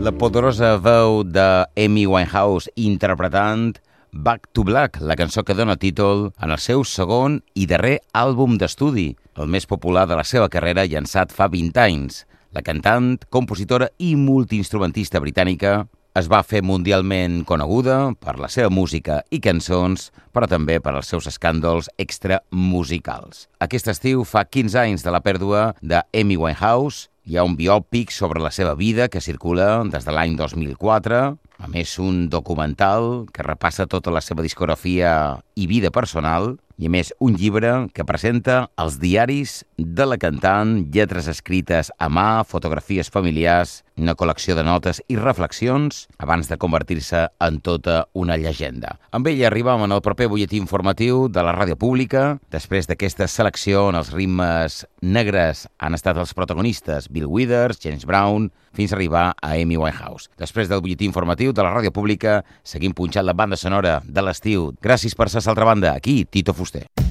La poderosa veu de Amy Winehouse interpretant Back to Black, la cançó que dona títol en el seu segon i darrer àlbum d'estudi, el més popular de la seva carrera, llançat fa 20 anys. La cantant, compositora i multiinstrumentista britànica es va fer mundialment coneguda per la seva música i cançons, però també per als seus escàndols extramusicals. Aquest estiu fa 15 anys de la pèrdua de Amy Winehouse. Hi ha un biòpic sobre la seva vida que circula des de l'any 2004, a més un documental que repassa tota la seva discografia i vida personal, i a més un llibre que presenta els diaris de la cantant, lletres escrites a mà, fotografies familiars, una col·lecció de notes i reflexions abans de convertir-se en tota una llegenda. Amb ella arribam en el proper butlletí informatiu de la ràdio pública, després d'aquesta selecció on els ritmes negres han estat els protagonistes, Bill Withers, James Brown, fins a arribar a Amy Winehouse. Després del butlletí informatiu de la ràdio pública, seguim punxant la banda sonora de l'estiu. Gràcies per ser a l'altra banda. Aquí, Tito Fuster.